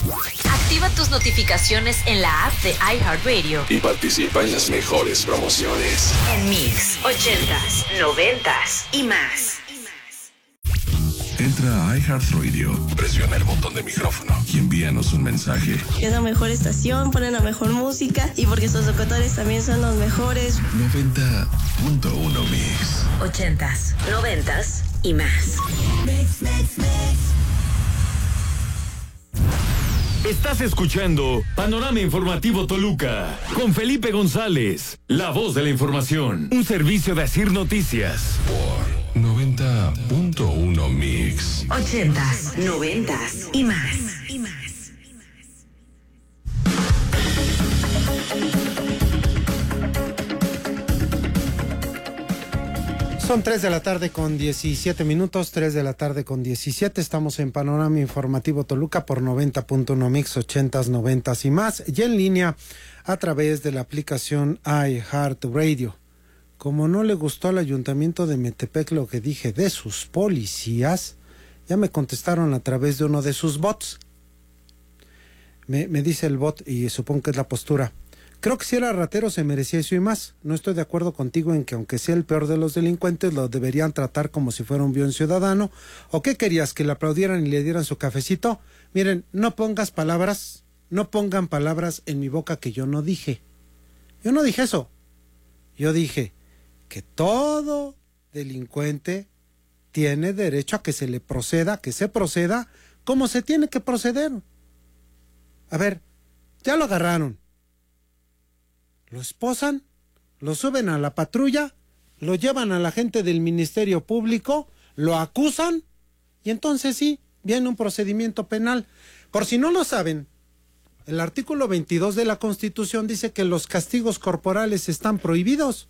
Activa tus notificaciones en la app de iHeartRadio y participa en las mejores promociones. En Mix, 80s, 90s y más. Entra a iHeartRadio, presiona el botón de micrófono y envíanos un mensaje. Es la mejor estación, ponen la mejor música y porque sus locutores también son los mejores. 90.1 Mix. 80s, 90s y más. Mix. Estás escuchando Panorama Informativo Toluca con Felipe González, la voz de la información, un servicio de Asir Noticias. Por 90.1 Mix. 80s, 90s y más. Son 3 de la tarde con 17 minutos, 3 de la tarde con 17. Estamos en Panorama Informativo Toluca por 90.1 Mix, 80s, 90s y más. Y en línea a través de la aplicación iHeartRadio. Como no le gustó al Ayuntamiento de Metepec lo que dije de sus policías, ya me contestaron a través de uno de sus bots. Me dice el bot, y supongo que es la postura: creo que si era ratero se merecía eso y más. No estoy de acuerdo contigo en que aunque sea el peor de los delincuentes, lo deberían tratar como si fuera un bien ciudadano. ¿O qué querías? ¿Que le aplaudieran y le dieran su cafecito? Miren, no pongan palabras en mi boca que yo no dije. Yo no dije eso. Yo dije que todo delincuente tiene derecho a que se le proceda, que se proceda como se tiene que proceder. A ver, ya lo agarraron. Lo esposan, lo suben a la patrulla, lo llevan a la gente del Ministerio Público, lo acusan y entonces sí, viene un procedimiento penal. Por si no lo saben, el artículo 22 de la Constitución dice que los castigos corporales están prohibidos.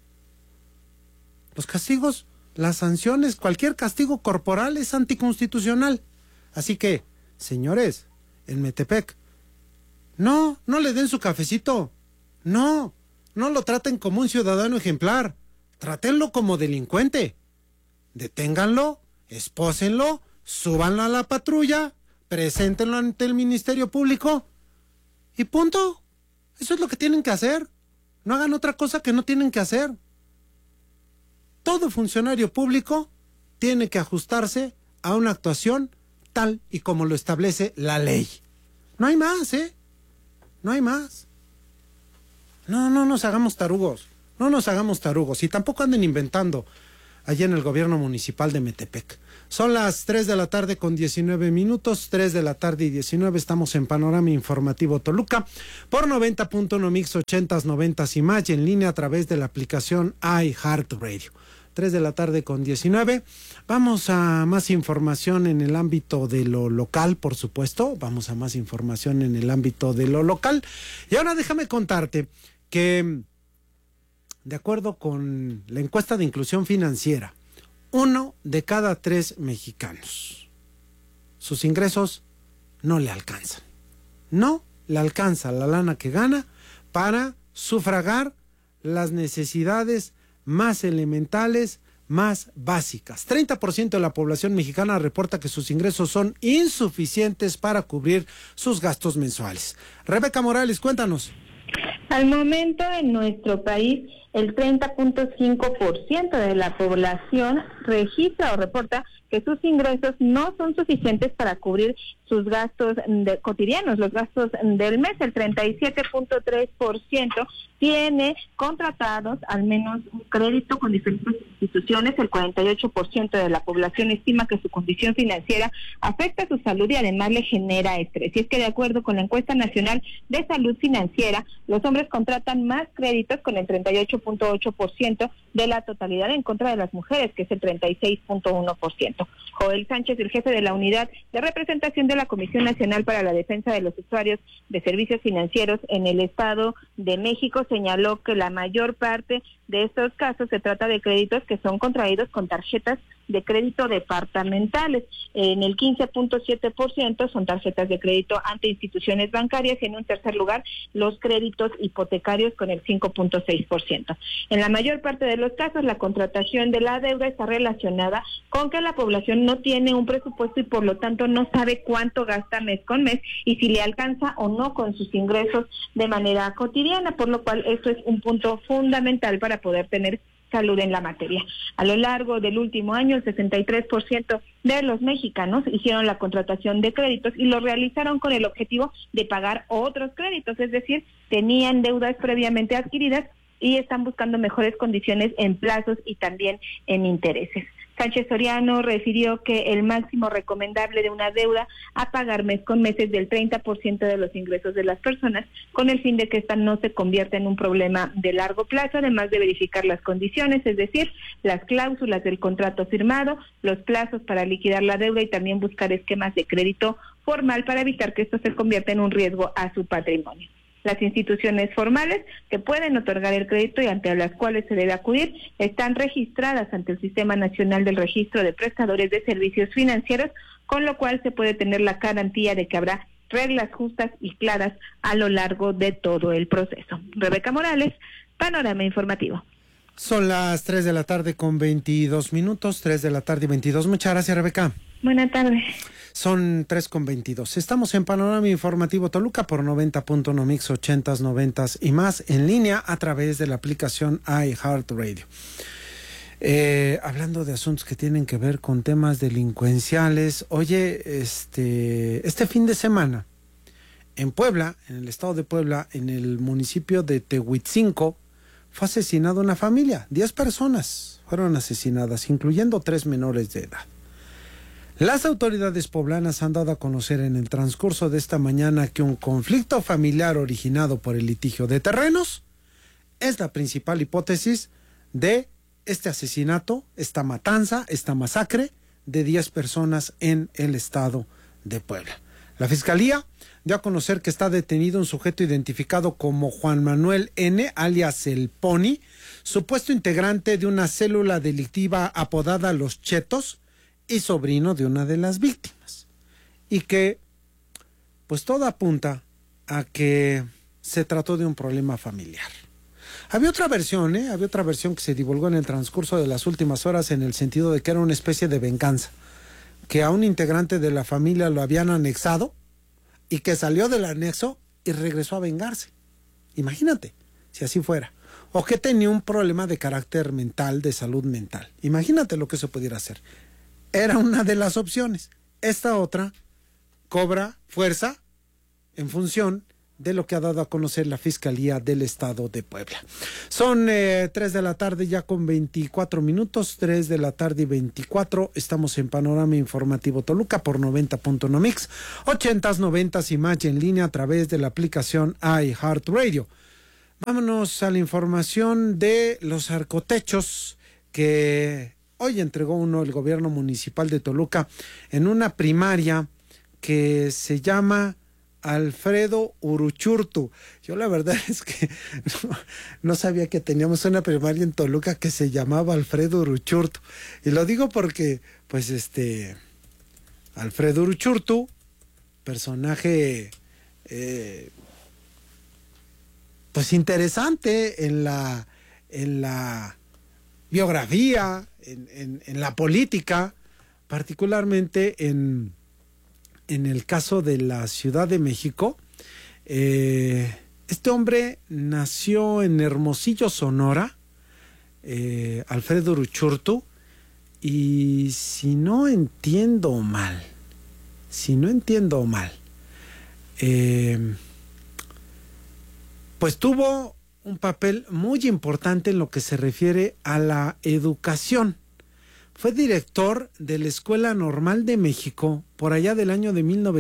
Los castigos, las sanciones, cualquier castigo corporal es anticonstitucional. Así que, señores, en Metepec, no le den su cafecito. No lo traten como un ciudadano ejemplar. Trátenlo como delincuente. Deténganlo, espósenlo, súbanlo a la patrulla, preséntenlo ante el Ministerio Público y punto. Eso es lo que tienen que hacer. No hagan otra cosa que no tienen que hacer. Todo funcionario público tiene que ajustarse a una actuación tal y como lo establece la ley. No hay más, No hay más. No nos hagamos tarugos. No nos hagamos tarugos. Y tampoco anden inventando allí en el gobierno municipal de Metepec. Son las 3 de la tarde con 19 minutos. 3 de la tarde y 19. Estamos en Panorama Informativo Toluca por 90.1 Mix, 80s, 90s y más. Y en línea a través de la aplicación iHeartRadio. 3 de la tarde con 19. Vamos a más información en el ámbito de lo local, por supuesto. Vamos a más información en el ámbito de lo local. Y ahora déjame contarte que, de acuerdo con la encuesta de inclusión financiera, 1 de cada 3 mexicanos, sus ingresos no le alcanzan. No le alcanza la lana que gana para sufragar las necesidades más elementales, más básicas. 30% de la población mexicana reporta que sus ingresos son insuficientes para cubrir sus gastos mensuales. Rebeca Morales, cuéntanos. Al momento en nuestro país, el 30.5% de la población registra o reporta que sus ingresos no son suficientes para cubrir sus gastos cotidianos, los gastos del mes. El 37.3% tiene contratados al menos un crédito con diferentes instituciones. El 48% de la población estima que su condición financiera afecta su salud y además le genera estrés. Y es que de acuerdo con la encuesta nacional de salud financiera, los hombres contratan más créditos con el 38.8% de la totalidad en contra de las mujeres, que es el 36.1%. Joel Sánchez, el jefe de la unidad de representación de la Comisión Nacional para la Defensa de los Usuarios de Servicios Financieros en el Estado de México, señaló que la mayor parte de estos casos se trata de créditos que son contraídos con tarjetas de crédito departamentales. En el 15.7% son tarjetas de crédito ante instituciones bancarias y en un tercer lugar los créditos hipotecarios con el 5.6%. En la mayor parte de los casos, la contratación de la deuda está relacionada con que la población no tiene un presupuesto y por lo tanto no sabe cuánto gasta mes con mes y si le alcanza o no con sus ingresos de manera cotidiana, por lo cual eso es un punto fundamental para poder tener salud en la materia. A lo largo del último año, el 63% de los mexicanos hicieron la contratación de créditos y lo realizaron con el objetivo de pagar otros créditos, es decir, tenían deudas previamente adquiridas y están buscando mejores condiciones en plazos y también en intereses. Sánchez Soriano refirió que el máximo recomendable de una deuda a pagar mes con mes es del 30% de los ingresos de las personas, con el fin de que esta no se convierta en un problema de largo plazo, además de verificar las condiciones, es decir, las cláusulas del contrato firmado, los plazos para liquidar la deuda y también buscar esquemas de crédito formal para evitar que esto se convierta en un riesgo a su patrimonio. Las instituciones formales que pueden otorgar el crédito y ante las cuales se debe acudir están registradas ante el Sistema Nacional del Registro de Prestadores de Servicios Financieros, con lo cual se puede tener la garantía de que habrá reglas justas y claras a lo largo de todo el proceso. Rebeca Morales, Panorama Informativo. Son las 3 de la tarde con 22 minutos, 3 de la tarde y 22. Muchas gracias, Rebeca. Buenas tardes. Son 3:22. Estamos en Panorama Informativo Toluca por 90.1 Mix 80s, 90s y más en línea a través de la aplicación iHeartRadio. Hablando de asuntos que tienen que ver con temas delincuenciales. Oye, este fin de semana en Puebla, en el estado de Puebla, en el municipio de Tehuitzinco, fue asesinada una familia. 10 personas fueron asesinadas, incluyendo 3 menores de edad. Las autoridades poblanas han dado a conocer en el transcurso de esta mañana que un conflicto familiar originado por el litigio de terrenos es la principal hipótesis de este asesinato, esta matanza, esta masacre de 10 personas en el estado de Puebla. La Fiscalía dio a conocer que está detenido un sujeto identificado como Juan Manuel N., alias El Pony, supuesto integrante de una célula delictiva apodada Los Chetos, y sobrino de una de las víctimas, y que pues todo apunta a que se trató de un problema familiar. Había otra versión que se divulgó en el transcurso de las últimas horas en el sentido de que era una especie de venganza, que a un integrante de la familia lo habían anexado y que salió del anexo y regresó a vengarse. Imagínate, si así fuera. O que tenía un problema de carácter mental, de salud mental. Imagínate lo que eso pudiera hacer. Era una de las opciones. Esta otra cobra fuerza en función de lo que ha dado a conocer la Fiscalía del Estado de Puebla. Son 3 de la tarde ya con 24 minutos, 3 de la tarde y 24. Estamos en Panorama Informativo Toluca por 90.1 Mix, 80s, 90s y más en línea a través de la aplicación iHeartRadio. Vámonos a la información de los arcotechos que hoy entregó el gobierno municipal de Toluca en una primaria que se llama Alfredo Uruchurtu. Yo la verdad es que no sabía que teníamos una primaria en Toluca que se llamaba Alfredo Uruchurtu. Y lo digo porque, pues, Alfredo Uruchurtu, personaje, pues interesante en la biografía, en la política, particularmente en el caso de la Ciudad de México. Este hombre nació en Hermosillo, Sonora, Alfredo Uruchurtu, y si no entiendo mal, pues tuvo un papel muy importante en lo que se refiere a la educación. Fue director de la Escuela Normal de México por allá del año de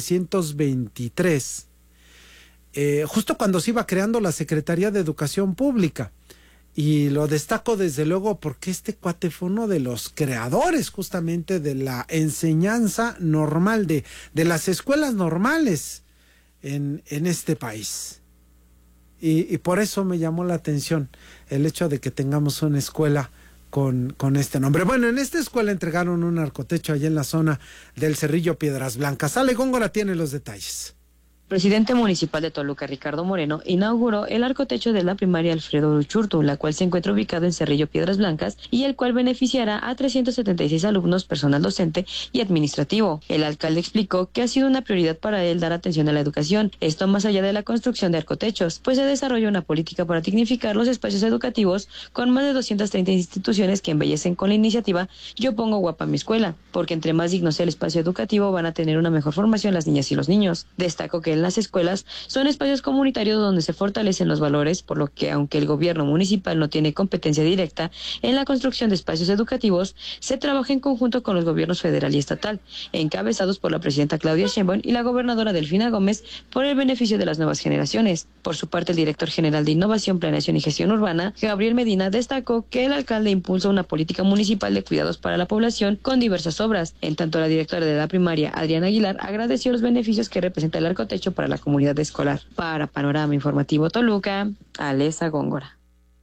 1923, justo cuando se iba creando la Secretaría de Educación Pública. Y lo destaco desde luego porque este cuate fue uno de los creadores justamente de la enseñanza normal, de las escuelas normales en este país. Y por eso me llamó la atención el hecho de que tengamos una escuela con este nombre. Bueno, en esta escuela entregaron un narcotecho allá en la zona del Cerrillo Piedras Blancas. Ale Góngora tiene los detalles. Presidente municipal de Toluca, Ricardo Moreno, inauguró el arcotecho de la primaria Alfredo Uruchurtu, la cual se encuentra ubicado en Cerrillo Piedras Blancas y el cual beneficiará a 376 alumnos, personal docente y administrativo. El alcalde explicó que ha sido una prioridad para él dar atención a la educación, esto más allá de la construcción de arcotechos, pues se desarrolla una política para dignificar los espacios educativos con más de 230 instituciones que embellecen con la iniciativa Yo Pongo Guapa Mi Escuela, porque entre más digno sea el espacio educativo van a tener una mejor formación las niñas y los niños. Destacó que las escuelas son espacios comunitarios donde se fortalecen los valores, por lo que aunque el gobierno municipal no tiene competencia directa en la construcción de espacios educativos, se trabaja en conjunto con los gobiernos federal y estatal, encabezados por la presidenta Claudia Sheinbaum y la gobernadora Delfina Gómez, por el beneficio de las nuevas generaciones. Por su parte, el director general de Innovación, Planeación y Gestión Urbana, Gabriel Medina, destacó que el alcalde impulsa una política municipal de cuidados para la población con diversas obras. En tanto, la directora de la primaria, Adriana Aguilar, agradeció los beneficios que representa el arcotecho para la comunidad escolar. Para Panorama Informativo Toluca, Alesa Góngora.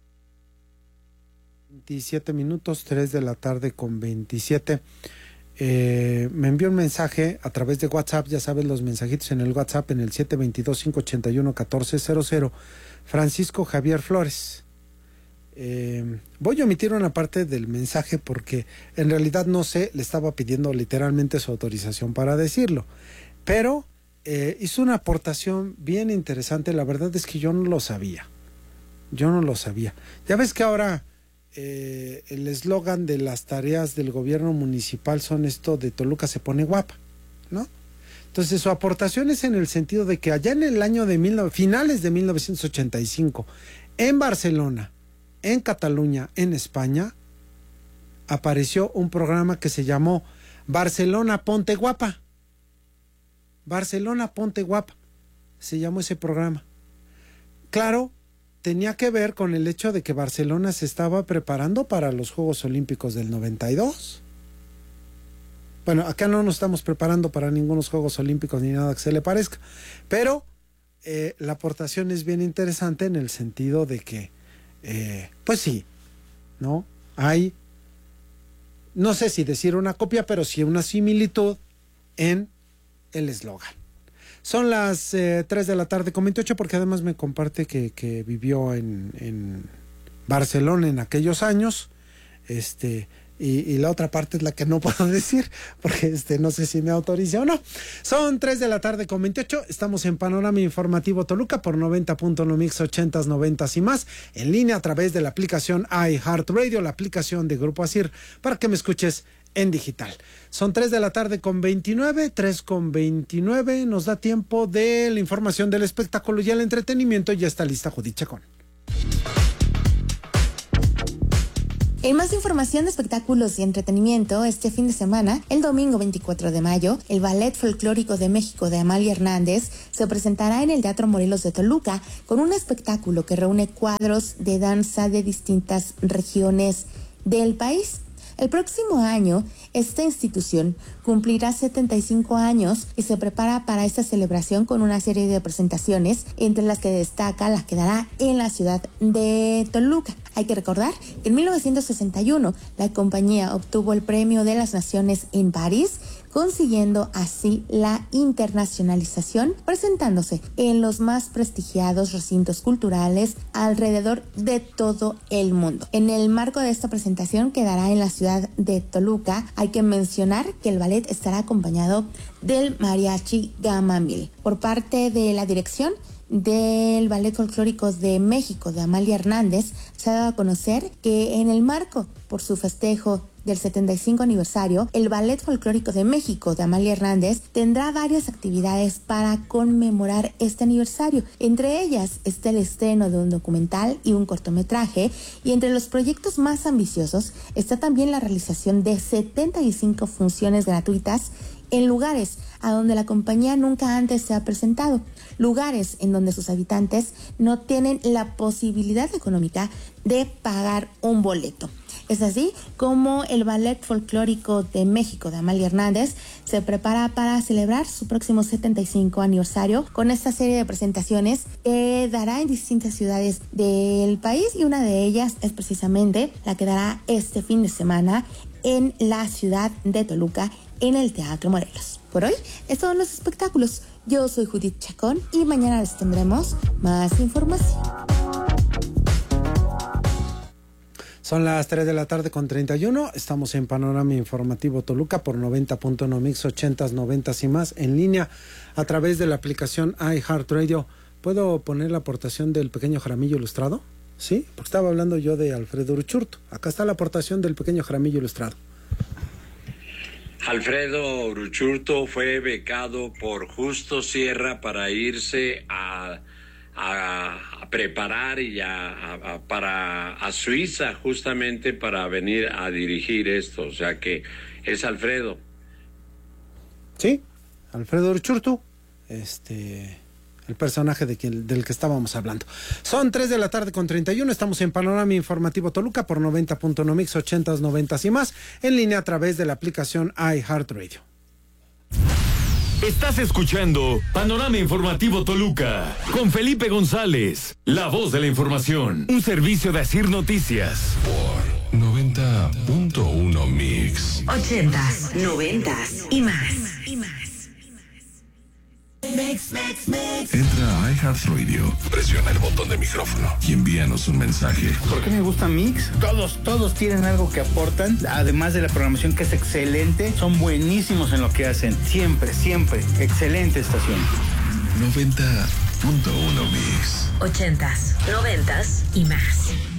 27 minutos, 3 de la tarde con 27. Me envió un mensaje a través de WhatsApp, ya sabes, los mensajitos en el WhatsApp en el 722-581-1400, Francisco Javier Flores. Voy a omitir una parte del mensaje porque en realidad no sé, le estaba pidiendo literalmente su autorización para decirlo, pero hizo una aportación bien interesante. La verdad es que yo no lo sabía. Ya ves que ahora el eslogan de las tareas del gobierno municipal son esto de Toluca se pone guapa, ¿no? Entonces su aportación es en el sentido de que allá en el año de finales de 1985, en Barcelona, en Cataluña, en España, apareció un programa que se llamó Barcelona Ponte Guapa. Barcelona Ponte Guapa, se llamó ese programa. Claro, tenía que ver con el hecho de que Barcelona se estaba preparando para los Juegos Olímpicos del 92. Bueno, acá no nos estamos preparando para ningunos Juegos Olímpicos ni nada que se le parezca, pero la aportación es bien interesante en el sentido de que, pues sí, ¿no? Hay, no sé si decir una copia, pero sí una similitud en el eslogan. Son las 3 de la tarde con 28, porque además me comparte que vivió en Barcelona en aquellos años, y la otra parte es la que no puedo decir, porque no sé si me autoriza o no. Son 3 de la tarde con 28, estamos en Panorama Informativo Toluca por 90.1 Mix 80s, 90s y más, en línea a través de la aplicación iHeartRadio, la aplicación de Grupo ASIR, para que me escuches en digital. Son 3 de la tarde con 29, 3 con 29, nos da tiempo de la información del espectáculo y el entretenimiento. Ya está lista Judith Chacón. En más información de espectáculos y entretenimiento, este fin de semana, el domingo 24 de mayo, el Ballet Folclórico de México de Amalia Hernández se presentará en el Teatro Morelos de Toluca con un espectáculo que reúne cuadros de danza de distintas regiones del país. El próximo año, esta institución cumplirá 75 años y se prepara para esta celebración con una serie de presentaciones, entre las que destaca la que dará en la ciudad de Toluca. Hay que recordar que en 1961 la compañía obtuvo el Premio de las Naciones en París, consiguiendo así la internacionalización, presentándose en los más prestigiados recintos culturales alrededor de todo el mundo. En el marco de esta presentación, que dará en la ciudad de Toluca, hay que mencionar que el ballet estará acompañado del Mariachi Gama 1000. Por parte de la dirección del Ballet Folclórico de México de Amalia Hernández, se ha dado a conocer que en el marco por su festejo del 75 aniversario, el Ballet Folclórico de México de Amalia Hernández tendrá varias actividades para conmemorar este aniversario. Entre ellas está el estreno de un documental y un cortometraje, y entre los proyectos más ambiciosos está también la realización de 75 funciones gratuitas en lugares a donde la compañía nunca antes se ha presentado, lugares en donde sus habitantes no tienen la posibilidad económica de pagar un boleto. Es así como el Ballet Folclórico de México de Amalia Hernández se prepara para celebrar su próximo 75 aniversario con esta serie de presentaciones que dará en distintas ciudades del país, y una de ellas es precisamente la que dará este fin de semana en la ciudad de Toluca, en el Teatro Morelos. Por hoy, estos son los espectáculos. Yo soy Judith Chacón y mañana les tendremos más información. Son las 3 de la tarde con 31. Estamos en Panorama Informativo Toluca por 90.1 Mix, 80s, 90s y más, en línea a través de la aplicación iHeartRadio. ¿Puedo poner la aportación del pequeño Jaramillo Ilustrado? Sí, porque estaba hablando yo de Alfredo Uruchurtu. Acá está la aportación del pequeño Jaramillo Ilustrado. Alfredo Uruchurtu fue becado por Justo Sierra para irse a preparar y a Suiza, justamente para venir a dirigir esto. O sea que es Alfredo. Sí, Alfredo Uruchurtu, el personaje del que estábamos hablando. Son 3 de la tarde con 31, estamos en Panorama Informativo Toluca por 90.1 Mix, 80s, 90s y más, en línea a través de la aplicación iHeartRadio. Estás escuchando Panorama Informativo Toluca con Felipe González, la voz de la información, un servicio de Asir Noticias. Por 90.1 Mix. 80s, 90s y más. Entra a iHeartRadio, presiona el botón de micrófono y envíanos un mensaje. ¿Por qué me gusta Mix? Todos tienen algo que aportan, además de la programación que es excelente, son buenísimos en lo que hacen, siempre, excelente estación. 90.1 Mix. 80s, 90s y más.